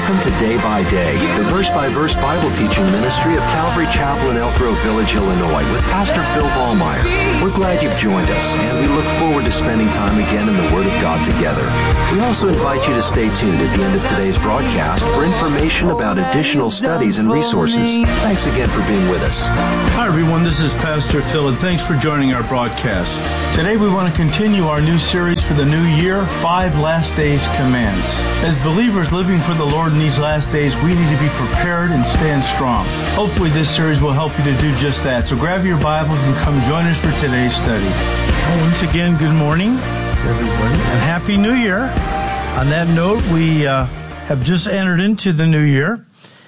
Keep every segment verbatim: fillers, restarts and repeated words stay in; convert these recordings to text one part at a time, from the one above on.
Welcome to Day by Day, the verse-by-verse Bible teaching ministry of Calvary Chapel in Elk Grove Village, Illinois, with Pastor Phil Ballmeyer. We're glad you've joined us, and we look forward to spending time again in the Word of God together. We also invite you to stay tuned at the end of today's broadcast for information about additional studies and resources. Thanks again for being with us. Hi, everyone. This is Pastor Phil, and thanks for joining our broadcast. Today, we want to continue our new series for the new year, Five Last Days Commands. As believers living for the Lord in these last days, we need to be prepared and stand strong. Hopefully, this series will help you to do just that. So grab your Bibles and come join us for today's study. Well, once again, good morning, everybody, and Happy New Year. On that note, we uh, have just entered into the new year,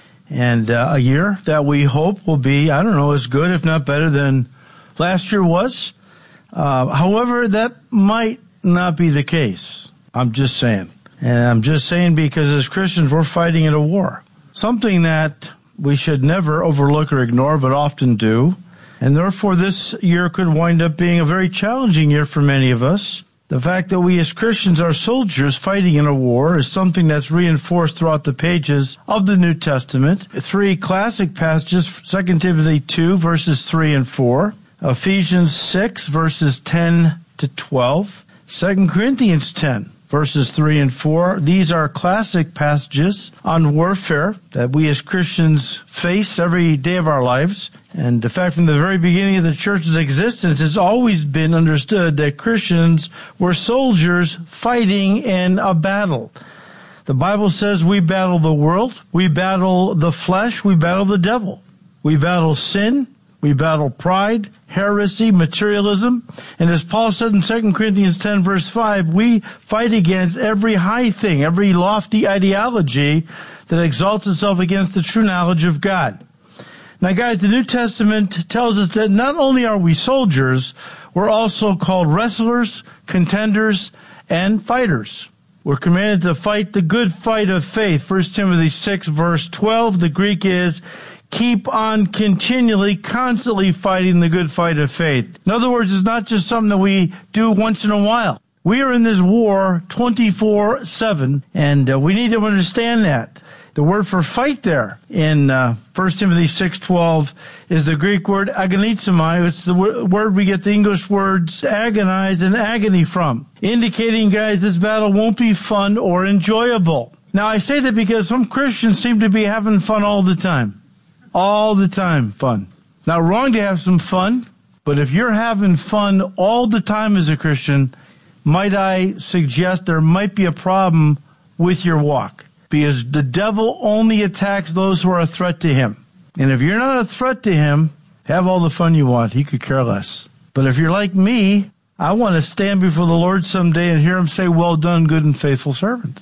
and uh, a year that we hope will be, I don't know, as good, if not better than last year was. Uh, however, that might not be the case. I'm just saying. And I'm just saying because as Christians, we're fighting in a war. Something that we should never overlook or ignore, but often do. And therefore, this year could wind up being a very challenging year for many of us. The fact that we as Christians are soldiers fighting in a war is something that's reinforced throughout the pages of the New Testament. Three classic passages, Second Timothy two, verses three and four, Ephesians six, verses ten to twelve, Second Corinthians ten, verses three and four. These are classic passages on warfare that we as Christians face every day of our lives. And in fact, from the very beginning of the church's existence, it's always been understood that Christians were soldiers fighting in a battle. The Bible says we battle the world, we battle the flesh, we battle the devil. We battle sin, we battle pride, heresy, materialism. And as Paul said in Second Corinthians ten, verse five, we fight against every high thing, every lofty ideology that exalts itself against the true knowledge of God. Now, guys, the New Testament tells us that not only are we soldiers, we're also called wrestlers, contenders, and fighters. We're commanded to fight the good fight of faith. First Timothy six, verse twelve, the Greek is, keep on continually, constantly fighting the good fight of faith. In other words, it's not just something that we do once in a while. We are in this war twenty-four seven, and uh, we need to understand that. The word for fight there in uh, First Timothy six twelve is the Greek word agonizomai. It's the w- word we get the English words agonize and agony from, indicating, guys, this battle won't be fun or enjoyable. Now, I say that because some Christians seem to be having fun all the time. All the time, fun. Not wrong to have some fun, but if you're having fun all the time as a Christian, might I suggest there might be a problem with your walk. Because the devil only attacks those who are a threat to him. And if you're not a threat to him, have all the fun you want. He could care less. But if you're like me, I want to stand before the Lord someday and hear him say, well done, good and faithful servant.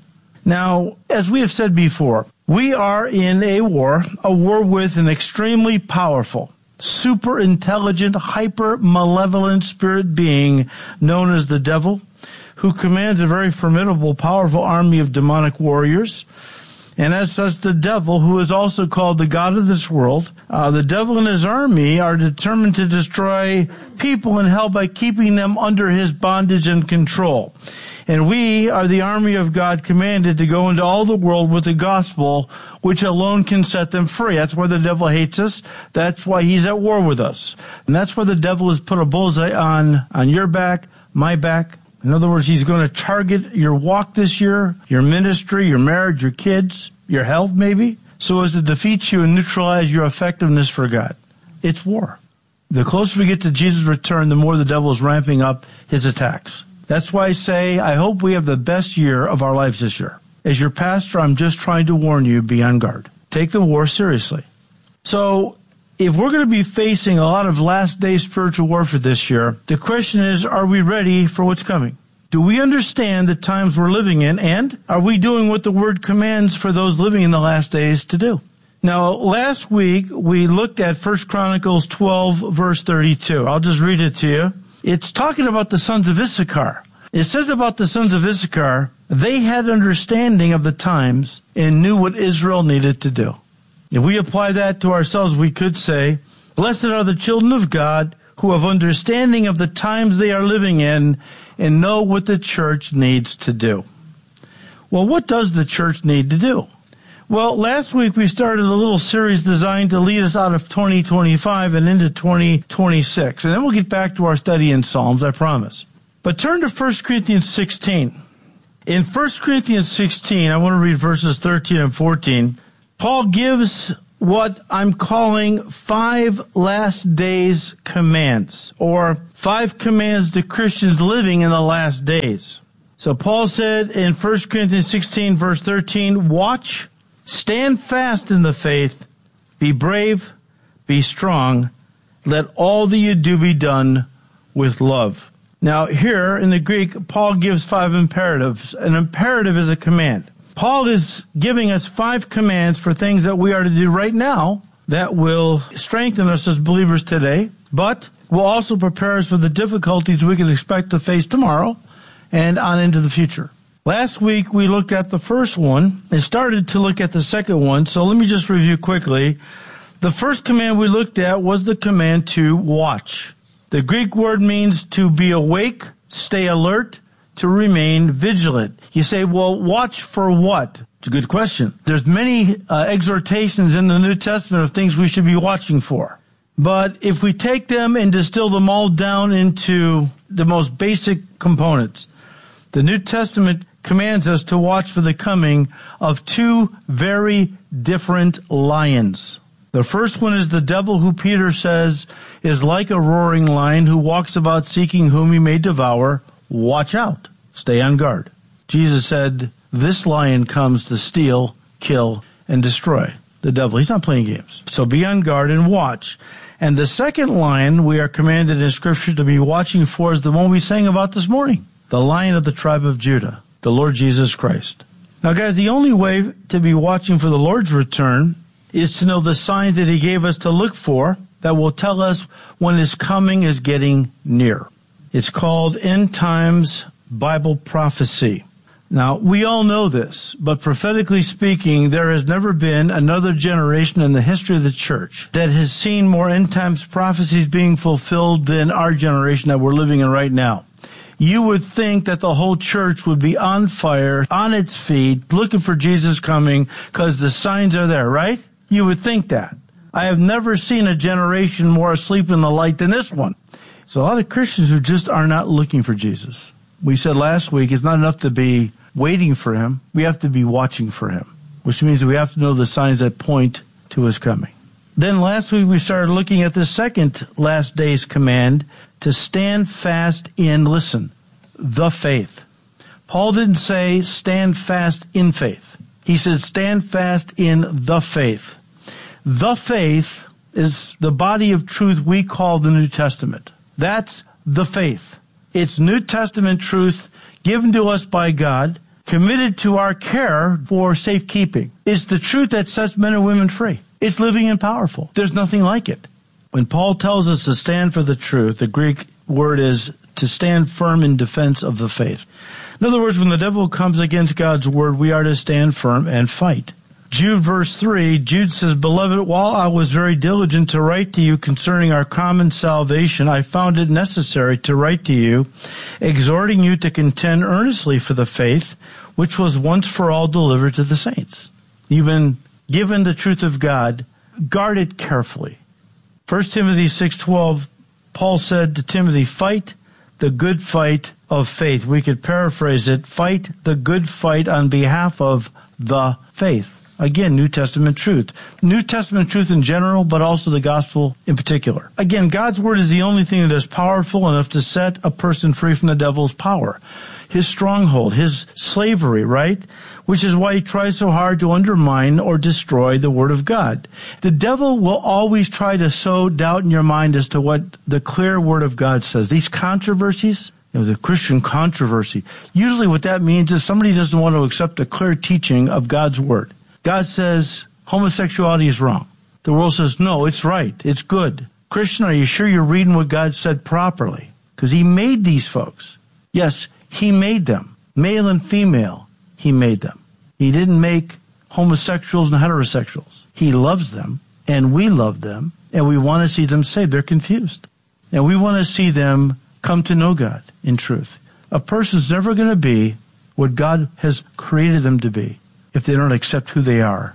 Now, as we have said before, we are in a war, a war with an extremely powerful, super intelligent, hyper malevolent spirit being known as the devil, who commands a very formidable, powerful army of demonic warriors. And as such, the devil, who is also called the God of this world, uh, the devil and his army are determined to destroy people in hell by keeping them under his bondage and control. And we are the army of God commanded to go into all the world with the gospel, which alone can set them free. That's why the devil hates us. That's why he's at war with us. And that's why the devil has put a bullseye on, on your back, my back. In other words, he's going to target your walk this year, your ministry, your marriage, your kids, your health maybe, so as to defeat you and neutralize your effectiveness for God. It's war. The closer we get to Jesus' return, the more the devil is ramping up his attacks. That's why I say, I hope we have the best year of our lives this year. As your pastor, I'm just trying to warn you, be on guard. Take the war seriously. So, if we're going to be facing a lot of last day spiritual warfare this year, the question is, are we ready for what's coming? Do we understand the times we're living in, and are we doing what the Word commands for those living in the last days to do? Now, last week, we looked at First Chronicles twelve, verse thirty-two. I'll just read it to you. It's talking about the sons of Issachar. It says about the sons of Issachar, they had understanding of the times and knew what Israel needed to do. If we apply that to ourselves, we could say, blessed are the children of God who have understanding of the times they are living in and know what the church needs to do. Well, what does the church need to do? Well, last week we started a little series designed to lead us out of twenty twenty-five and into twenty twenty-six. And then we'll get back to our study in Psalms, I promise. But turn to First Corinthians sixteen. In First Corinthians sixteen, I want to read verses thirteen and fourteen. Paul gives what I'm calling five last days commands, or five commands to Christians living in the last days. So Paul said in First Corinthians sixteen, verse thirteen, watch, stand fast in the faith, be brave, be strong, let all that you do be done with love. Now here in the Greek, Paul gives five imperatives. An imperative is a command. Paul is giving us five commands for things that we are to do right now that will strengthen us as believers today, but will also prepare us for the difficulties we can expect to face tomorrow and on into the future. Last week, we looked at the first one and started to look at the second one. So let me just review quickly. The first command we looked at was the command to watch. The Greek word means to be awake, stay alert, to remain vigilant. You say, well, watch for what? It's a good question. There's many uh, exhortations in the New Testament of things we should be watching for. But if we take them and distill them all down into the most basic components, the New Testament commands us to watch for the coming of two very different lions. The first one is the devil, who Peter says is like a roaring lion who walks about seeking whom he may devour. Watch out. Stay on guard. Jesus said, this lion comes to steal, kill, and destroy. The devil, he's not playing games. So be on guard and watch. And the second lion we are commanded in Scripture to be watching for is the one we sang about this morning, the Lion of the tribe of Judah, the Lord Jesus Christ. Now, guys, the only way to be watching for the Lord's return is to know the signs that he gave us to look for that will tell us when his coming is getting near. It's called End Times Bible Prophecy. Now, we all know this, but prophetically speaking, there has never been another generation in the history of the church that has seen more end times prophecies being fulfilled than our generation that we're living in right now. You would think that the whole church would be on fire, on its feet, looking for Jesus coming because the signs are there, right? You would think that. I have never seen a generation more asleep in the light than this one. So a lot of Christians who just are not looking for Jesus. We said last week it's not enough to be waiting for him. We have to be watching for him, which means we have to know the signs that point to his coming. Then last week we started looking at the second last days command to stand fast in, listen, the faith. Paul didn't say stand fast in faith. He said stand fast in the faith. The faith is the body of truth we call the New Testament. That's the faith. It's New Testament truth given to us by God, committed to our care for safekeeping. It's the truth that sets men and women free. It's living and powerful. There's nothing like it. When Paul tells us to stand for the truth, the Greek word is to stand firm in defense of the faith. In other words, when the devil comes against God's word, we are to stand firm and fight. Jude verse three, Jude says, Beloved, while I was very diligent to write to you concerning our common salvation, I found it necessary to write to you, exhorting you to contend earnestly for the faith, which was once for all delivered to the saints. You've been given the truth of God. Guard it carefully. First Timothy six twelve, Paul said to Timothy, fight the good fight of faith. We could paraphrase it, fight the good fight on behalf of the faith. Again, New Testament truth. New Testament truth in general, but also the gospel in particular. Again, God's word is the only thing that is powerful enough to set a person free from the devil's power, his stronghold, his slavery, right? Which is why he tries so hard to undermine or destroy the word of God. The devil will always try to sow doubt in your mind as to what the clear word of God says. These controversies, you know, the Christian controversy, usually what that means is somebody doesn't want to accept the clear teaching of God's word. God says homosexuality is wrong. The world says, no, it's right. It's good. Christian, are you sure you're reading what God said properly? Because he made these folks. Yes, he made them. Male and female, he made them. He didn't make homosexuals and heterosexuals. He loves them, and we love them, and we want to see them saved. They're confused. And we want to see them come to know God in truth. A person's never going to be what God has created them to be if they don't accept who they are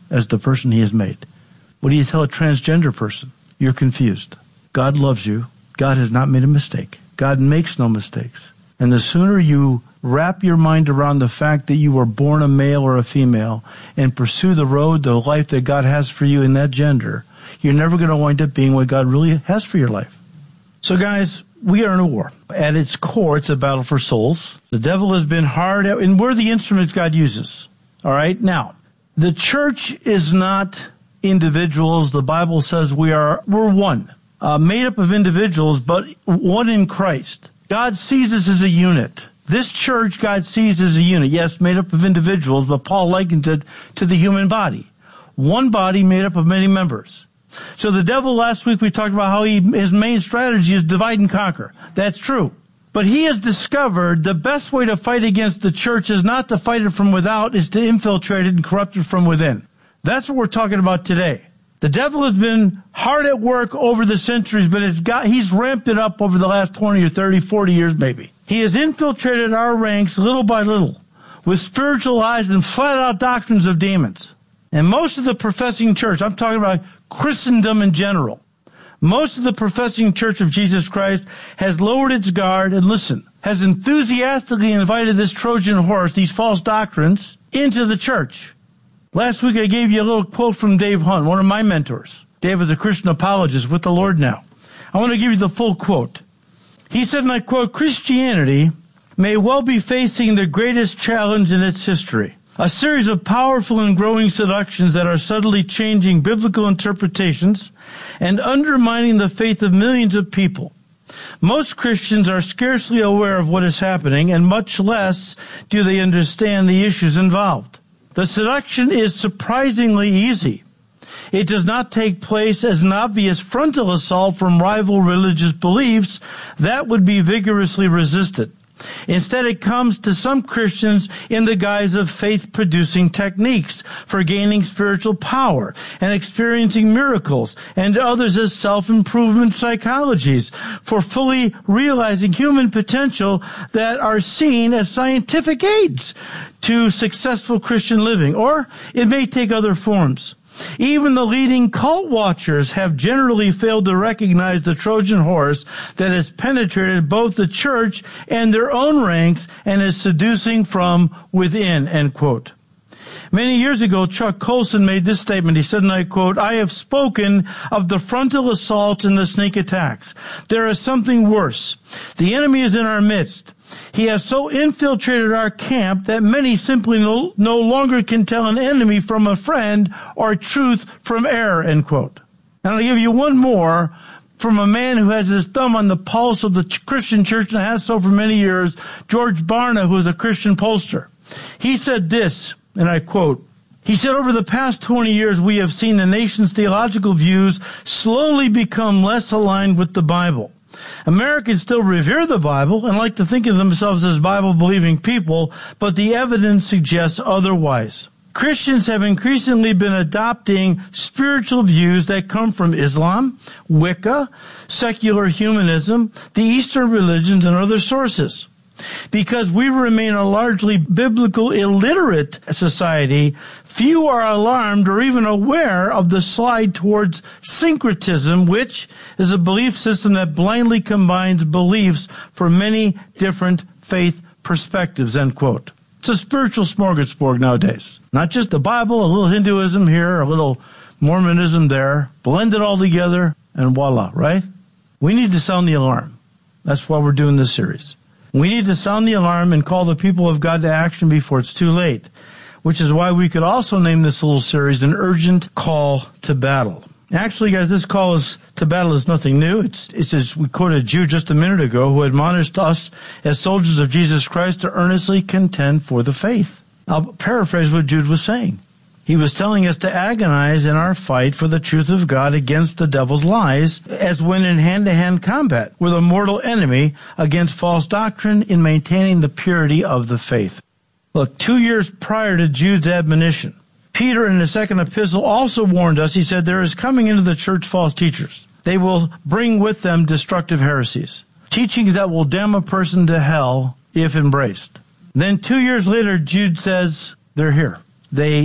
as the person he has made. What do you tell a transgender person? You're confused. God loves you. God has not made a mistake. God makes no mistakes. And the sooner you wrap your mind around the fact that you were born a male or a female and pursue the road, the life that God has for you in that gender, you're never going to wind up being what God really has for your life. So guys, we are in a war. At its core, it's a battle for souls. The devil has been hard at, and we're the instruments God uses. All right? Now, the church is not individuals. The Bible says we are, we're one, uh, made up of individuals, but one in Christ. God sees us as a unit. This church, God sees as a unit. Yes, made up of individuals, but Paul likens it to the human body. One body made up of many members. So the devil, last week we talked about how he, his main strategy is divide and conquer. That's true. But he has discovered the best way to fight against the church is not to fight it from without, is to infiltrate it and corrupt it from within. That's what we're talking about today. The devil has been hard at work over the centuries, but it's got, he's ramped it up over the last twenty or thirty, forty years maybe. He has infiltrated our ranks little by little with spiritual lies and flat-out doctrines of demons. And most of the professing church, I'm talking about Christendom in general, most of the professing church of Jesus Christ has lowered its guard and, listen, has enthusiastically invited this Trojan horse, these false doctrines, into the church. Last week I gave you a little quote from Dave Hunt, one of my mentors. Dave is a Christian apologist with the Lord now. I want to give you the full quote. He said, and I quote, "Christianity may well be facing the greatest challenge in its history. A series of powerful and growing seductions that are subtly changing biblical interpretations and undermining the faith of millions of people. Most Christians are scarcely aware of what is happening, and much less do they understand the issues involved. The seduction is surprisingly easy. It does not take place as an obvious frontal assault from rival religious beliefs that would be vigorously resisted. Instead, it comes to some Christians in the guise of faith-producing techniques for gaining spiritual power and experiencing miracles, and to others as self-improvement psychologies for fully realizing human potential that are seen as scientific aids to successful Christian living. Or it may take other forms. Even the leading cult watchers have generally failed to recognize the Trojan horse that has penetrated both the church and their own ranks and is seducing from within," end quote. Many years ago, Chuck Colson made this statement. He said, and I quote, "I have spoken of the frontal assaults and the sneak attacks. There is something worse. The enemy is in our midst. He has so infiltrated our camp that many simply no, no longer can tell an enemy from a friend or truth from error," end quote. And I'll give you one more from a man who has his thumb on the pulse of the Christian church and has so for many years, George Barna, who is a Christian pollster. He said this, and I quote, he said, "Over the past twenty years, we have seen the nation's theological views slowly become less aligned with the Bible. Americans still revere the Bible and like to think of themselves as Bible-believing people, but the evidence suggests otherwise. Christians have increasingly been adopting spiritual views that come from Islam, Wicca, secular humanism, the Eastern religions, and other sources. Because we remain a largely biblical illiterate society, few are alarmed or even aware of the slide towards syncretism, which is a belief system that blindly combines beliefs from many different faith perspectives," end quote. It's a spiritual smorgasbord nowadays. Not just the Bible, a little Hinduism here, a little Mormonism there, blend it all together, and voila, right? We need to sound the alarm. That's why we're doing this series. We need to sound the alarm and call the people of God to action before it's too late, which is why we could also name this little series an urgent call to battle. Actually, guys, this call is to battle is nothing new. It's, it's as we quoted Jude just a minute ago, who admonished us as soldiers of Jesus Christ to earnestly contend for the faith. I'll paraphrase what Jude was saying. He was telling us to agonize in our fight for the truth of God against the devil's lies, as when in hand-to-hand combat with a mortal enemy against false doctrine in maintaining the purity of the faith. Look, two years prior to Jude's admonition, Peter in the second epistle also warned us. He said, "There is coming into the church false teachers. They will bring with them destructive heresies, teachings that will damn a person to hell if embraced." Then two years later, Jude says, they're here. They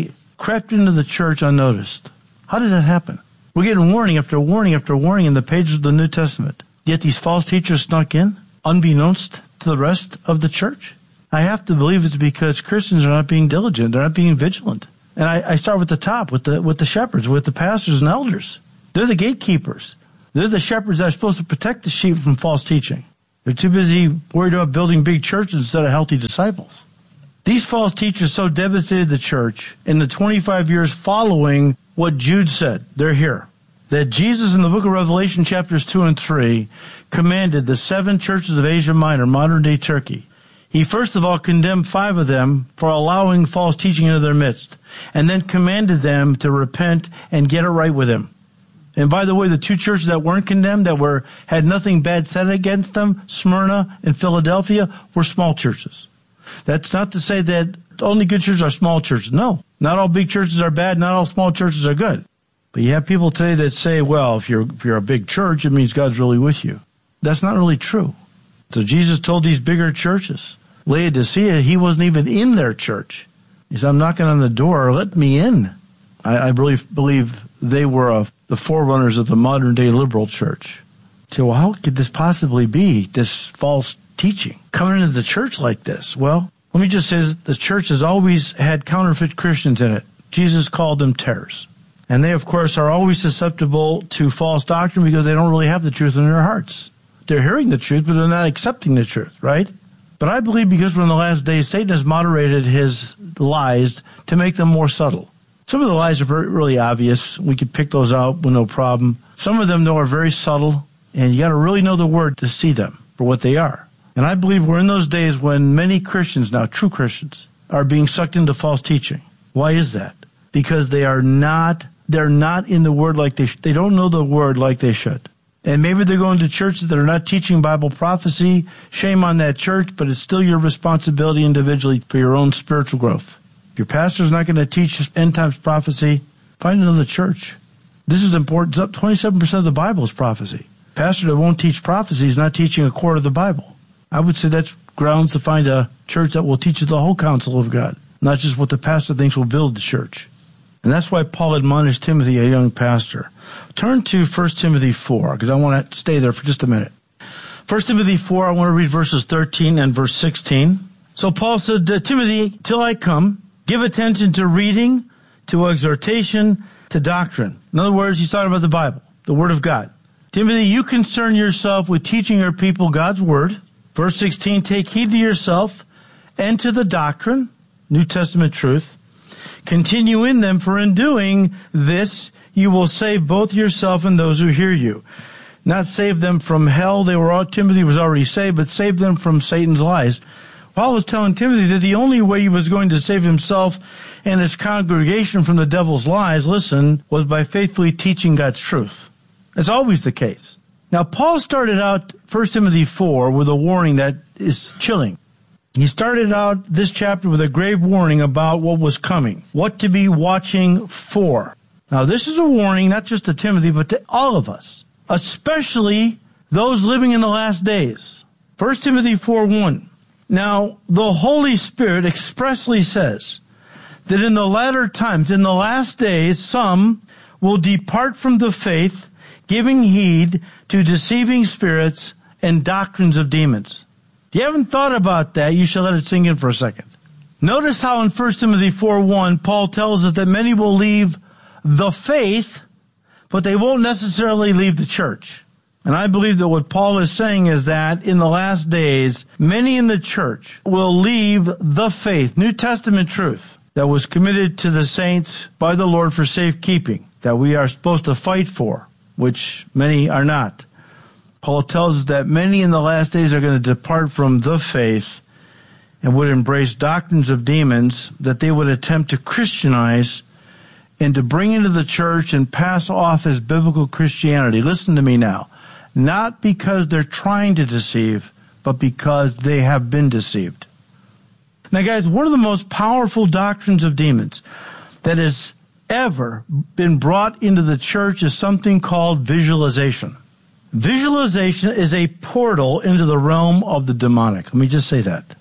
crept into the church unnoticed. How does that happen? We're getting warning after warning after warning in the pages of the New Testament. Yet these false teachers snuck in, unbeknownst to the rest of the church. I have to believe it's because Christians are not being diligent. They're not being vigilant. And I, I start with the top, with the with the shepherds, with the pastors and elders. They're the gatekeepers. They're the shepherds that are supposed to protect the sheep from false teaching. They're too busy worried about building big churches instead of healthy disciples. These false teachers so devastated the church in the twenty-five years following what Jude said. They're here. That Jesus in the book of Revelation, chapters two and three, commanded the seven churches of Asia Minor, modern-day Turkey. He first of all condemned five of them for allowing false teaching into their midst, and then commanded them to repent and get it right with him. And by the way, the two churches that weren't condemned, that were had nothing bad said against them, Smyrna and Philadelphia, were small churches. That's not to say that only good churches are small churches. No, not all big churches are bad, not all small churches are good. But you have people today that say, well, if you're if you're a big church, it means God's really with you. That's not really true. So Jesus told these bigger churches, Laodicea, he wasn't even in their church. He said, I'm knocking on the door, let me in. I, I really believe they were a, the forerunners of the modern-day liberal church. So, well, how could this possibly be, this false teaching, coming into the church like this? Well, let me just say this, the church has always had counterfeit Christians in it. Jesus called them tares. And they, of course, are always susceptible to false doctrine because they don't really have the truth in their hearts. They're hearing the truth, but they're not accepting the truth, right? But I believe because we're in the last days, Satan has moderated his lies to make them more subtle. Some of the lies are very, really obvious. We could pick those out with no problem. Some of them, though, are very subtle, and you got to really know the word to see them for what they are. And I believe we're in those days when many Christians now, true Christians, are being sucked into false teaching. Why is that? Because they are not, they're not in the word like they, sh- they don't know the word like they should. And maybe they're going to churches that are not teaching Bible prophecy. Shame on that church, but it's still your responsibility individually for your own spiritual growth. If your pastor's not going to teach end times prophecy, find another church. This is important. twenty-seven percent of the Bible is prophecy. Pastor that won't teach prophecy is not teaching a quarter of the Bible. I would say that's grounds to find a church that will teach you the whole counsel of God, not just what the pastor thinks will build the church. And that's why Paul admonished Timothy, a young pastor. Turn to First Timothy four, because I want to stay there for just a minute. First Timothy four, I want to read verses thirteen and verse sixteen. So Paul said, Timothy, till I come, give attention to reading, to exhortation, to doctrine. In other words, he's talking about the Bible, the Word of God. Timothy, you concern yourself with teaching your people God's Word. Verse sixteen, take heed to yourself and to the doctrine, New Testament truth. Continue in them, for in doing this, you will save both yourself and those who hear you. Not save them from hell. They were all, Timothy was already saved, but save them from Satan's lies. Paul was telling Timothy that the only way he was going to save himself and his congregation from the devil's lies, listen, was by faithfully teaching God's truth. That's always the case. Now, Paul started out First Timothy four with a warning that is chilling. He started out this chapter with a grave warning about what was coming, what to be watching for. Now, this is a warning not just to Timothy, but to all of us, especially those living in the last days. First Timothy four one. Now, the Holy Spirit expressly says that in the latter times, in the last days, some will depart from the faith, giving heed to deceiving spirits and doctrines of demons. If you haven't thought about that, you should let it sink in for a second. Notice how in First Timothy four one, Paul tells us that many will leave the faith, but they won't necessarily leave the church. And I believe that what Paul is saying is that in the last days, many in the church will leave the faith, New Testament truth, that was committed to the saints by the Lord for safekeeping, that we are supposed to fight for, which many are not. Paul tells us that many in the last days are going to depart from the faith and would embrace doctrines of demons that they would attempt to Christianize and to bring into the church and pass off as biblical Christianity. Listen to me now. Not because they're trying to deceive, but because they have been deceived. Now, guys, one of the most powerful doctrines of demons that has ever been brought into the church is something called visualization. Visualization is a portal into the realm of the demonic. Let me just say that.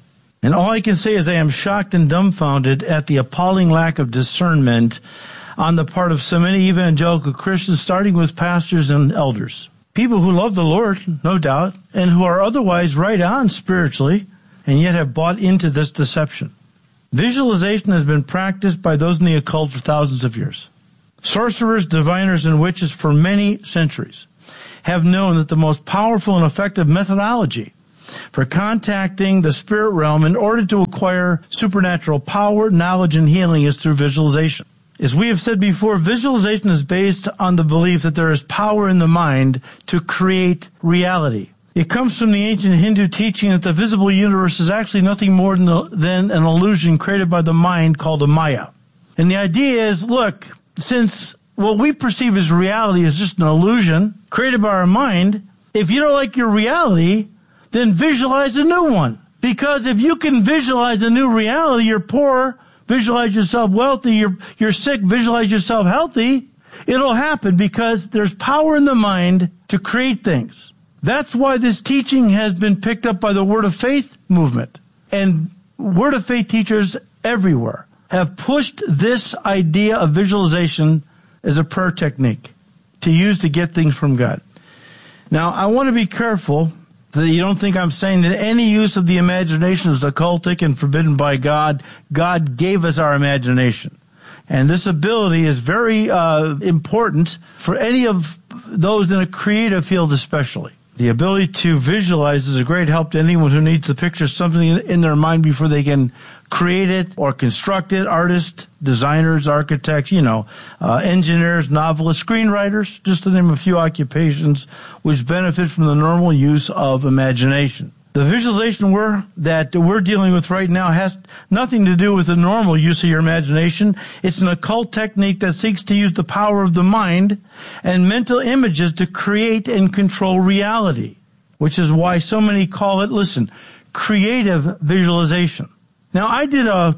And all I can say is I am shocked and dumbfounded at the appalling lack of discernment on the part of so many evangelical Christians, starting with pastors and elders. People who love the Lord, no doubt, and who are otherwise right on spiritually, and yet have bought into this deception. Visualization has been practiced by those in the occult for thousands of years. Sorcerers, diviners, and witches for many centuries have known that the most powerful and effective methodology for contacting the spirit realm in order to acquire supernatural power, knowledge, and healing is through visualization. As we have said before, visualization is based on the belief that there is power in the mind to create reality. It comes from the ancient Hindu teaching that the visible universe is actually nothing more than, the, than an illusion created by the mind called a Maya. And the idea is, look, since what we perceive as reality is just an illusion created by our mind, if you don't like your reality, then visualize a new one. Because if you can visualize a new reality, you're poor, visualize yourself wealthy, you're, you're sick, visualize yourself healthy, it'll happen because there's power in the mind to create things. That's why this teaching has been picked up by the Word of Faith movement. And Word of Faith teachers everywhere have pushed this idea of visualization as a prayer technique to use to get things from God. Now, I want to be careful that you don't think I'm saying that any use of the imagination is occultic and forbidden by God. God gave us our imagination. And this ability is very uh, important for any of those in a creative field especially. The ability to visualize is a great help to anyone who needs to picture something in their mind before they can create it or construct it. Artists, designers, architects, you know, uh, engineers, novelists, screenwriters, just to name a few occupations which benefit from the normal use of imagination. The visualization we're, that we're dealing with right now has nothing to do with the normal use of your imagination. It's an occult technique that seeks to use the power of the mind and mental images to create and control reality, which is why so many call it, listen, creative visualization. Now, I did a,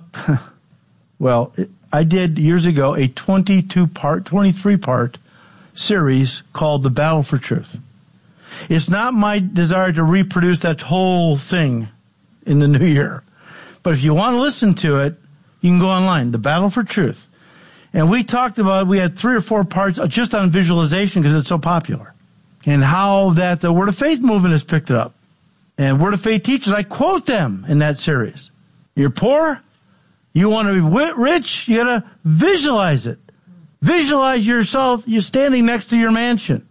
well, I did years ago a twenty-two part, twenty-three part series called The Battle for Truth. It's not my desire to reproduce that whole thing in the new year. But if you want to listen to it, you can go online, The Battle for Truth. And we talked about, we had three or four parts just on visualization because it's so popular. And how that the Word of Faith movement has picked it up. And Word of Faith teachers, I quote them in that series. You're poor? You want to be rich? You got to visualize it. Visualize yourself, you're standing next to your mansion.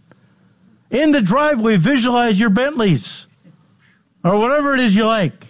In the driveway, visualize your Bentleys or whatever it is you like.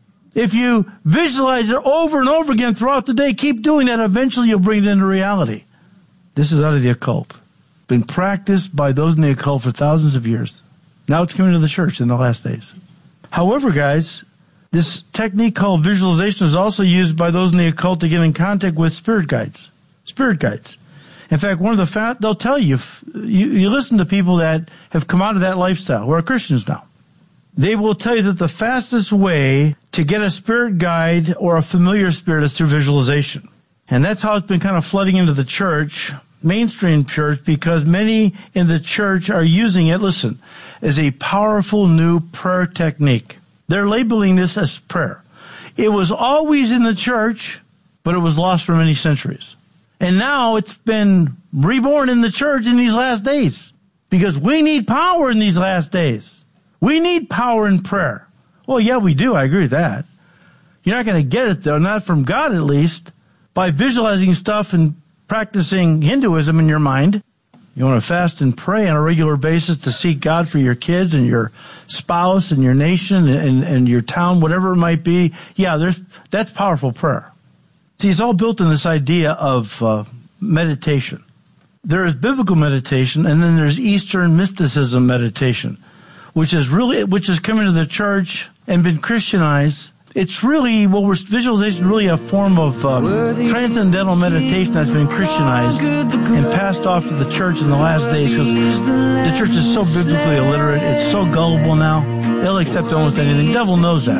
If you visualize it over and over again throughout the day, keep doing that. Eventually, you'll bring it into reality. This is out of the occult. Been practiced by those in the occult for thousands of years. Now it's coming to the church in the last days. However, guys, this technique called visualization is also used by those in the occult to get in contact with spirit guides. Spirit guides. In fact, one of the fa- they'll tell you, you, you listen to people that have come out of that lifestyle, who are Christians now. They will tell you that the fastest way to get a spirit guide or a familiar spirit is through visualization. And that's how it's been kind of flooding into the church, mainstream church, because many in the church are using it, listen, as a powerful new prayer technique. They're labeling this as prayer. It was always in the church, but it was lost for many centuries. And now it's been reborn in the church in these last days because we need power in these last days. We need power in prayer. Well, yeah, we do. I agree with that. You're not going to get it, though, not from God at least, by visualizing stuff and practicing Hinduism in your mind. You want to fast and pray on a regular basis to seek God for your kids and your spouse and your nation and, and your town, whatever it might be. Yeah, there's that's powerful prayer. See, it's all built in this idea of uh, meditation. There is biblical meditation, and then there's Eastern mysticism meditation, which is really, which is coming to the church and been Christianized. It's really, well, we're, visualization is really a form of uh, transcendental meditation that's been Christianized and passed off to the church in the last days because the church is so biblically illiterate. It's so gullible now. They'll accept almost anything. The devil knows that.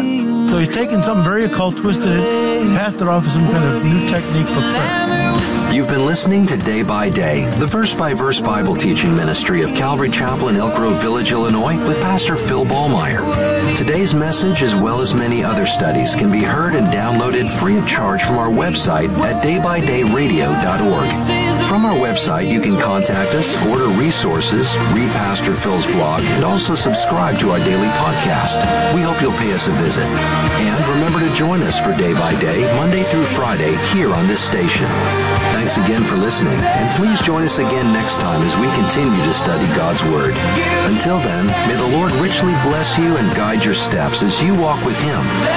So he's taken something very occult, twisted it, passed it off as some kind of new technique for prayer. You've been listening to Day by Day, the verse-by-verse Bible teaching ministry of Calvary Chapel in Elk Grove Village, Illinois, with Pastor Phil Ballmeyer. Today's message, as well as many other studies, can be heard and downloaded free of charge from our website at day by day radio dot org. From our website, you can contact us, order resources, read Pastor Phil's blog, and also subscribe to our daily podcast. We hope you'll pay us a visit. And remember to join us for Day by Day, Monday through Friday, here on this station. Thanks again for listening, and please join us again next time as we continue to study God's Word. Until then, may the Lord richly bless you and guide your steps as you walk with Him.